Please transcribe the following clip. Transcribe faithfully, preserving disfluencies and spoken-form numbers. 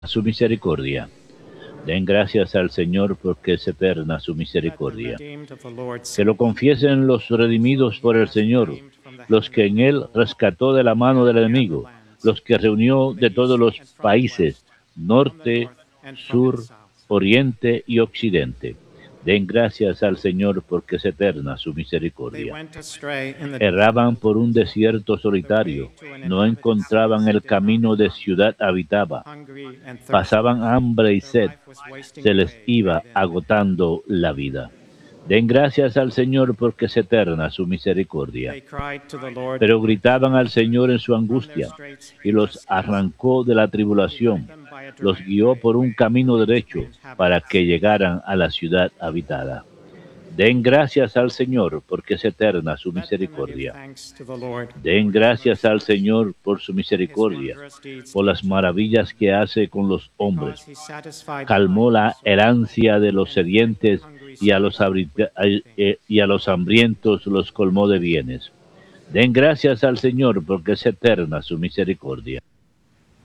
su misericordia. Den gracias al Señor porque es eterna su misericordia. Que lo confiesen los redimidos por el Señor, los que en Él rescató de la mano del enemigo, los que reunió de todos los países, norte, sur, oriente y occidente. Den gracias al Señor porque es eterna su misericordia. Erraban por un desierto solitario, no encontraban el camino de ciudad habitada. Pasaban hambre y sed, se les iba agotando la vida. Den gracias al Señor porque es eterna su misericordia. Pero gritaban al Señor en su angustia y los arrancó de la tribulación. Los guió por un camino derecho para que llegaran a la ciudad habitada. Den gracias al Señor porque es eterna su misericordia. Den gracias al Señor por su misericordia, por las maravillas que hace con los hombres. Calmó la ansia de los sedientes y a los, y a los hambrientos los colmó de bienes. Den gracias al Señor porque es eterna su misericordia.